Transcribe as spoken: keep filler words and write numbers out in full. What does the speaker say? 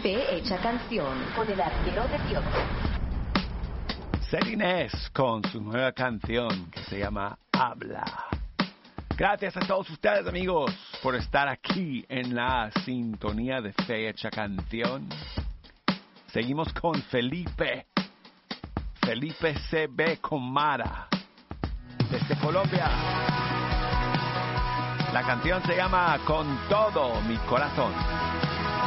Fe Hecha Canción con el arquero de Dios. Ser Inés con su nueva canción que se llama Habla. Gracias a todos ustedes, amigos, por estar aquí en la sintonía de Fe Hecha Canción. Seguimos con Felipe. Felipe C B con Mara, desde Colombia. La canción se llama Con Todo Mi Corazón.